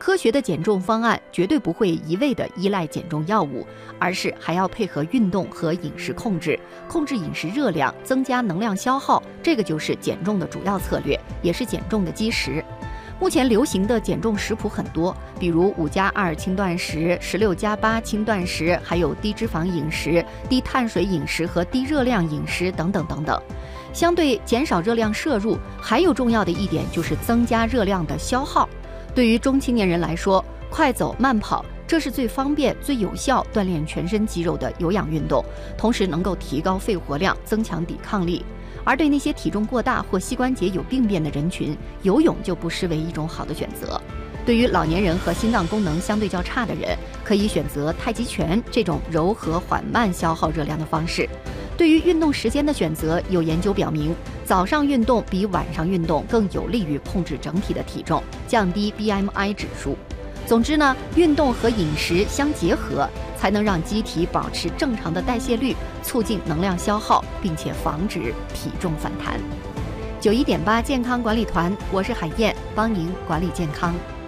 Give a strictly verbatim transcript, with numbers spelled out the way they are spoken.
科学的减重方案绝对不会一味地依赖减重药物，而是还要配合运动和饮食控制，控制饮食热量，增加能量消耗，这个就是减重的主要策略，也是减重的基石。目前流行的减重食谱很多，比如五加二轻断食、十六加八轻断食，还有低脂肪饮食、低碳水饮食和低热量饮食等等等等。相对减少热量摄入，还有重要的一点就是增加热量的消耗。对于中青年人来说，快走慢跑，这是最方便、最有效锻炼全身肌肉的有氧运动，同时能够提高肺活量，增强抵抗力。而对那些体重过大或膝关节有病变的人群，游泳就不失为一种好的选择。对于老年人和心脏功能相对较差的人，可以选择太极拳这种柔和缓慢消耗热量的方式。对于运动时间的选择，有研究表明，早上运动比晚上运动更有利于控制整体的体重，降低 B M I 指数。总之呢，运动和饮食相结合，才能让机体保持正常的代谢率，促进能量消耗，并且防止体重反弹。九一点八健康管理团，我是海燕，帮您管理健康。